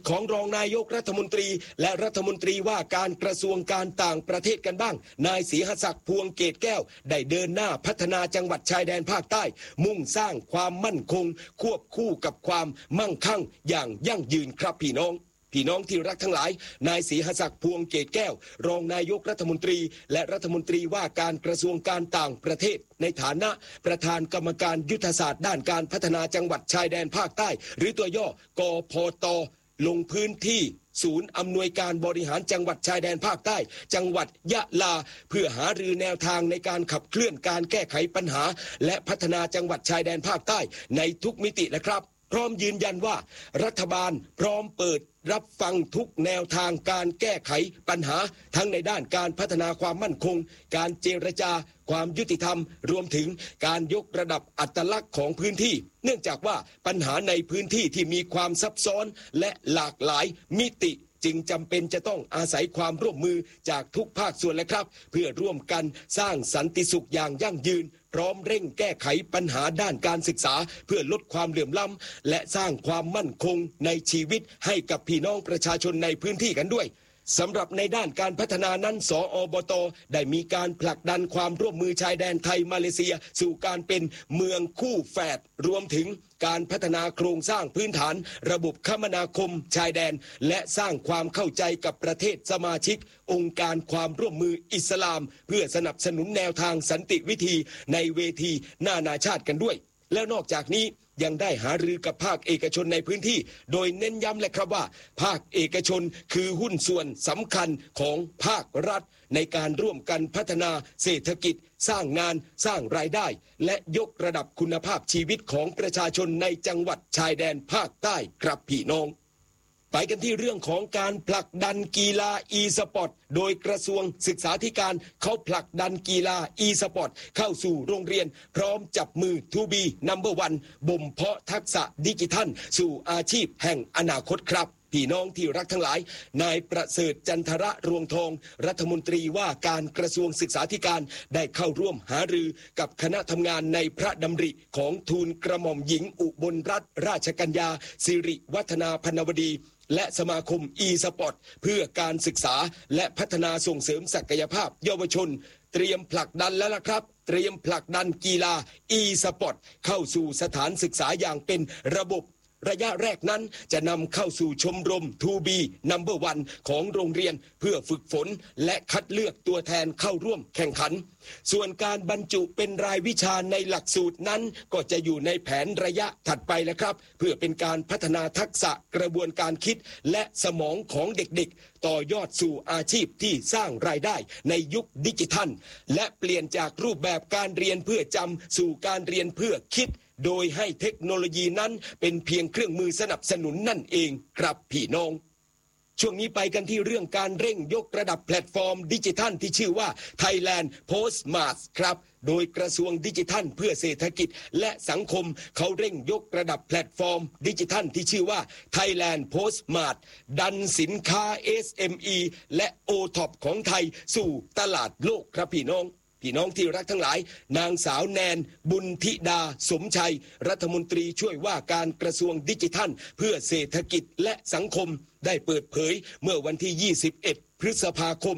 ของรองนายกรัฐมนตรีและรัฐมนตรีว่าการกระทรวงการต่างประเทศกันบ้างนายศรีหศักดิ์พวงเกตแก้วได้เดินหน้าพัฒนาจังหวัดชายแดนภาคใต้มุ่งสร้างความมั่นคงควบคู่กับความมั่งคั่งอย่างยั่งยืนครับพี่น้องที่รักทั้งหลายนายศรีหศักดิ์พวงเกตแก้วรองนายกรัฐมนตรีและรัฐมนตรีว่าการกระทรวงการต่างประเทศในฐานะประธานกรรมการยุทธศาสตร์ด้านการพัฒนาจังหวัดชายแดนภาคใต้หรือตัวย่อกพต.ลงพื้นที่ศูนย์อำนวยการบริหารจังหวัดชายแดนภาคใต้จังหวัดยะลาเพื่อหารือแนวทางในการขับเคลื่อนการแก้ไขปัญหาและพัฒนาจังหวัดชายแดนภาคใต้ในทุกมิตินะครับพร้อมยืนยันว่ารัฐบาลพร้อมเปิดรับฟังทุกแนวทางการแก้ไขปัญหาทั้งในด้านการพัฒนาความมั่นคงการเจรจาความยุติธรรมรวมถึงการยกระดับอัตลักษณ์ของพื้นที่เนื่องจากว่าปัญหาในพื้นที่ที่มีความซับซ้อนและหลากหลายมิติจึงจำเป็นจะต้องอาศัยความร่วมมือจากทุกภาคส่วนและครับเพื่อร่วมกันสร้างสันติสุขอย่างยั่งยืนพร้อมเร่งแก้ไขปัญหาด้านการศึกษาเพื่อลดความเหลื่อมล้ำและสร้างความมั่นคงในชีวิตให้กับพี่น้องประชาชนในพื้นที่กันด้วยสำหรับในด้านการพัฒนานั้นสอบต.ได้มีการผลักดันความร่วมมือชายแดนไทยมาเลเซียสู่การเป็นเมืองคู่แฝดรวมถึงการพัฒนาโครงสร้างพื้นฐานระบบคมนาคมชายแดนและสร้างความเข้าใจกับประเทศสมาชิกองค์การความร่วมมืออิสลามเพื่อสนับสนุนแนวทางสันติวิธีในเวทีนานาชาติกันด้วยแล้วนอกจากนี้ยังได้หารือกับภาคเอกชนในพื้นที่โดยเน้นย้ำเลยครับว่าภาคเอกชนคือหุ้นส่วนสำคัญของภาครัฐในการร่วมกันพัฒนาเศรษฐกิจสร้างงานสร้างรายได้และยกระดับคุณภาพชีวิตของประชาชนในจังหวัดชายแดนภาคใต้ครับพี่น้องไปกันที่เรื่องของการผลักดันกีฬา e-sport โดยกระทรวงศึกษาธิการเขาผลักดันกีฬา e-sport เข้าสู่โรงเรียนพร้อมจับมือ To be number one บ่มเพาะทักษะดิจิทัลสู่อาชีพแห่งอนาคตครับพี่น้องที่รักทั้งหลายนายประเสริฐจันทระรวงทองรัฐมนตรีว่าการกระทรวงศึกษาธิการได้เข้าร่วมหารือกับคณะทำงานในพระดำริของทูลกระหม่อมหญิงอุบลรัตนราชกัญญาสิริวัฒนาพรรณวดีและสมาคม e-sport เพื่อการศึกษาและพัฒนาส่งเสริมศักยภาพเยาวชนเตรียมผลักดันแล้วล่ะครับเตรียมผลักดันกีฬา e-sport เข้าสู่สถานศึกษาอย่างเป็นระบบระยะแรกนั้นจะนำเข้าสู่ชมรม To be number one ของโรงเรียนเพื่อฝึกฝนและคัดเลือกตัวแทนเข้าร่วมแข่งขันส่วนการบรรจุเป็นรายวิชาในหลักสูตรนั้นก็จะอยู่ในแผนระยะถัดไปแล้วครับเพื่อเป็นการพัฒนาทักษะกระบวนการคิดและสมองของเด็กๆต่อยอดสู่อาชีพที่สร้างรายได้ในยุคดิจิทัลและเปลี่ยนจากรูปแบบการเรียนเพื่อจำสู่การเรียนเพื่อคิดโดยให้เทคโนโลยีนั้นเป็นเพียงเครื่องมือสนับสนุนนั่นเองครับพี่น้องช่วงนี้ไปกันที่เรื่องการเร่งยกระดับแพลตฟอร์มดิจิทัลที่ชื่อว่า Thailand Postmart ครับโดยกระทรวงดิจิทัลเพื่อเศรษฐกิจและสังคมเขาเร่งยกระดับแพลตฟอร์มดิจิทัลที่ชื่อว่า Thailand Postmart ดันสินค้า SME และ OTOP ของไทยสู่ตลาดโลกครับพี่น้องที่รักทั้งหลายนางสาวแนนบุญธิดาสมชัยรัฐมนตรีช่วยว่าการกระทรวงดิจิทัลเพื่อเศรษฐกิจและสังคมได้เปิดเผยเมื่อวันที่21พฤษภาคม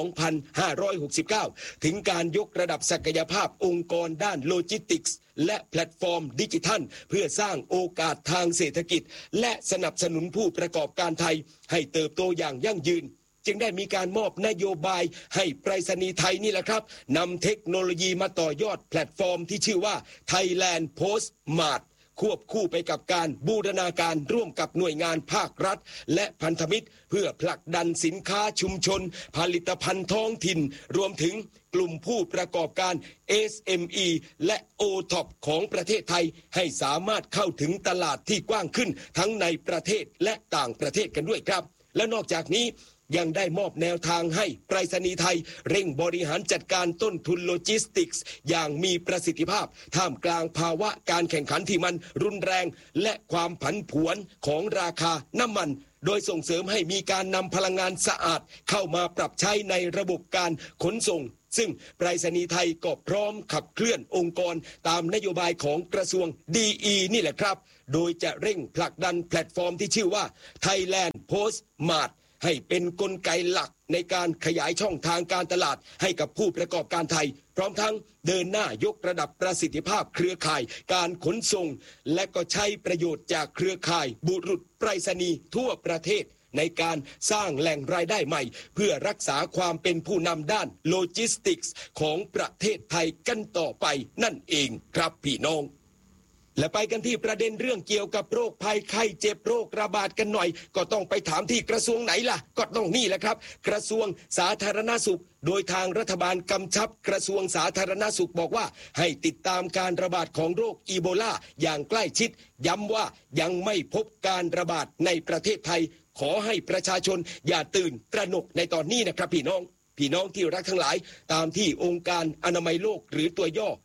2569ถึงการยกระดับศักยภาพองค์กรด้านโลจิสติกส์และแพลตฟอร์มดิจิทัลเพื่อสร้างโอกาสทางเศรษฐกิจและสนับสนุนผู้ประกอบการไทยให้เติบโตอย่างยั่งยืนจึงได้มีการมอบนโยบายให้ไปรษณีย์ไทยนี่แหละครับนำเทคโนโลยีมาต่อยอดแพลตฟอร์มที่ชื่อว่า Thailand Postmart ควบคู่ไปกับการบูรณาการร่วมกับหน่วยงานภาครัฐและพันธมิตรเพื่อผลักดันสินค้าชุมชนผลิตภัณฑ์ท้องถิ่นรวมถึงกลุ่มผู้ประกอบการ SME และ OTOP ของประเทศไทยให้สามารถเข้าถึงตลาดที่กว้างขึ้นทั้งในประเทศและต่างประเทศกันด้วยครับและนอกจากนี้ยังได้มอบแนวทางให้ไปรษณีย์ไทยเร่งบริหารจัดการต้นทุนโลจิสติกส์อย่างมีประสิทธิภาพท่ามกลางภาวะการแข่งขันที่มันรุนแรงและความผันผวนของราคาน้ำมันโดยส่งเสริมให้มีการนำพลังงานสะอาดเข้ามาปรับใช้ในระบบการขนส่งซึ่งไปรษณีย์ไทยก็พร้อมขับเคลื่อนองค์กรตามนโยบายของกระทรวง DE นี่แหละครับโดยจะเร่งผลักดันแพลตฟอร์มที่ชื่อว่า Thailand Post Mart ให้เป็นกลไกหลักในการขยายช่องทางการตลาดให้กับผู้ประกอบการไทยพร้อมทั้งเดินหน้ายกระดับประสิทธิภาพเครือข่ายการขนส่งและก็ใช้ประโยชน์จากเครือข่ายบุรุษไปรษณีย์ทั่วประเทศในการสร้างแหล่งรายได้ใหม่เพื่อรักษาความเป็นผู้นำด้านโลจิสติกส์ของประเทศไทยกันต่อไปนั่นเองครับพี่น้องและไปกันที่ประเด็นเรื่องเกี่ยวกับโรคภัยไข้เจ็บโรคระบาดกันหน่อยก็ต้องไปถามที่กระทรวงไหนล่ะก็ต้องนี่แหละครับกระทรวงสาธารณสุขโดยทางรัฐบาลกำชับกระทรวงสาธารณสุขบอกว่าให้ติดตามการระบาดของโรคอีโบลาอย่างใกล้ชิดย้ำว่ายังไม่พบการระบาดในประเทศไทยขอให้ประชาชนอย่าตื่นตระหนกในตอนนี้นะครับพี่น้องที่รักทั้งหลายตามที่องค์การอนามัยโลกหรือตัวย่อ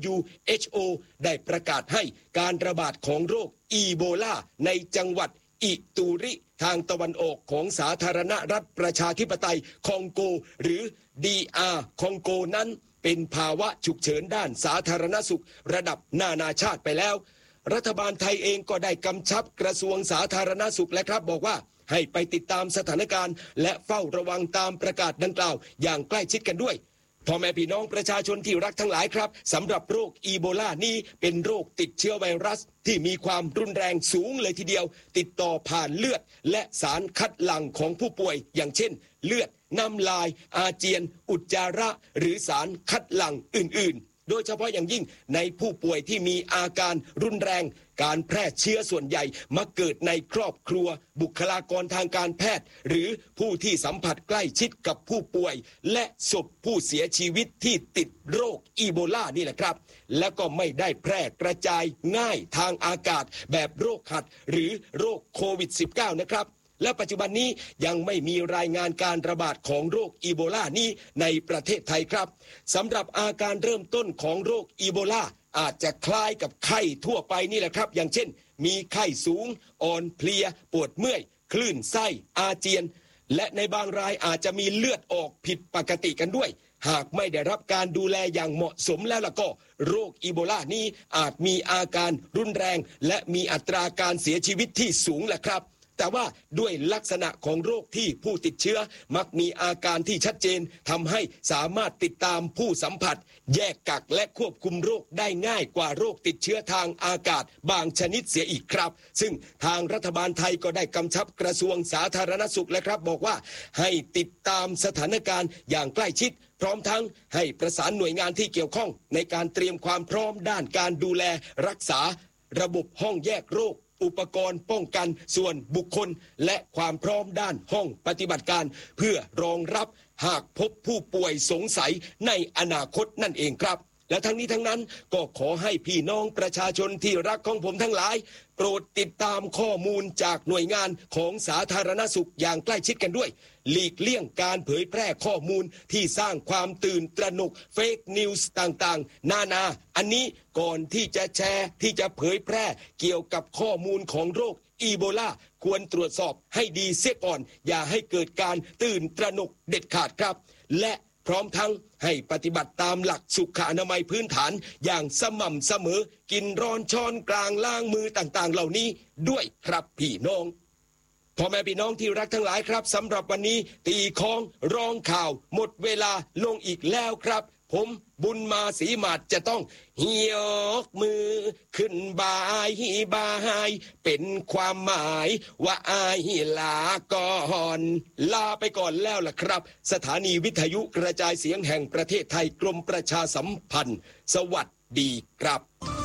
WHO ได้ประกาศให้การระบาดของโรคอีโบลาในจังหวัดอิตูริทางตะวันออกของสาธารณรัฐประชาธิปไตยคองโกหรือ DR คองโกนั้นเป็นภาวะฉุกเฉินด้านสาธารณสุขระดับนานาชาติไปแล้วรัฐบาลไทยเองก็ได้กำชับกระทรวงสาธารณสุขและครับบอกว่าให้ไปติดตามสถานการณ์และเฝ้าระวังตามประกาศดังกล่าวอย่างใกล้ชิดกันด้วยพ่อแม่พี่น้องประชาชนที่รักทั้งหลายครับสำหรับโรคอีโบลานี้เป็นโรคติดเชื้อไวรัสที่มีความรุนแรงสูงเลยทีเดียวติดต่อผ่านเลือดและสารคัดหลั่งของผู้ป่วยอย่างเช่นเลือดน้ำลายอาเจียนอุจจาระหรือสารคัดหลั่งอื่นๆโดยเฉพาะอย่างยิ่งในผู้ป่วยที่มีอาการรุนแรงการแพร่เชื้อส่วนใหญ่มักเกิดในครอบครัวบุคลากรทางการแพทย์หรือผู้ที่สัมผัสใกล้ชิดกับผู้ป่วยและศพผู้เสียชีวิตที่ติดโรคอีโบลานี่แหละครับและก็ไม่ได้แพร่กระจายง่ายทางอากาศแบบโรคหัดหรือโรคโควิด -19 นะครับและปัจจุบันนี้ยังไม่มีรายงานการระบาดของโรคอีโบลานี้ในประเทศไทยครับสำหรับอาการเริ่มต้นของโรคอีโบลาอาจจะคล้ายกับไข้ทั่วไปนี่แหละครับอย่างเช่นมีไข้สูงอ่อนเพลียปวดเมื่อยคลื่นไส้อาเจียนและในบางรายอาจจะมีเลือดออกผิดปกติกันด้วยหากไม่ได้รับการดูแลอย่างเหมาะสมแล้วล่ะก็โรคอีโบลานี้อาจมีอาการรุนแรงและมีอัตราการเสียชีวิตที่สูงแหละครับแต่ว่าด้วยลักษณะของโรคที่ผู้ติดเชื้อมักมีอาการที่ชัดเจนทำให้สามารถติดตามผู้สัมผัสแยกกักและควบคุมโรคได้ง่ายกว่าโรคติดเชื้อทางอากาศบางชนิดเสียอีกครับซึ่งทางรัฐบาลไทยก็ได้กำชับกระทรวงสาธารณสุขและครับบอกว่าให้ติดตามสถานการณ์อย่างใกล้ชิดพร้อมทั้งให้ประสานหน่วยงานที่เกี่ยวข้องในการเตรียมความพร้อมด้านการดูแลรักษาระบบห้องแยกโรคอุปกรณ์ป้องกันส่วนบุคคลและความพร้อมด้านห้องปฏิบัติการเพื่อรองรับหากพบผู้ป่วยสงสัยในอนาคตนั่นเองครับและทั้งนี้ทั้งนั้นก็ขอให้พี่น้องประชาชนที่รักของผมทั้งหลายโปรดติดตามข้อมูลจากหน่วยงานของสาธารณสุขอย่างใกล้ชิดกันด้วยหลีกเลี่ยงการเผยแพร่ข้อมูลที่สร้างความตื่นตระหนกเฟกนิวส์ต่างๆนานาอันนี้ก่อนที่จะแชร์ที่จะเผยแพร่เกี่ยวกับข้อมูลของโรคอีโบลาควรตรวจสอบให้ดีเสียก่อนอย่าให้เกิดการตื่นตระหนกเด็ดขาดครับและพร้อมทั้งให้ปฏิบัติตามหลักสุขอนามัยพื้นฐานอย่างสม่ำเสมอกินร้อนช้อนกลางล้างมือต่างๆเหล่านี้ด้วยครับพี่น้องพ่อแม่พี่น้องที่รักทั้งหลายครับสำหรับวันนี้ตีของร้องข่าวหมดเวลาลงอีกแล้วครับผมบุญมาศรีมาศจะต้องยกมือขึ้นบายเป็นความหมายว่าอายลาก่อนลาไปก่อนแล้วล่ะครับสถานีวิทยุกระจายเสียงแห่งประเทศไทยกรมประชาสัมพันธ์สวัสดีครับ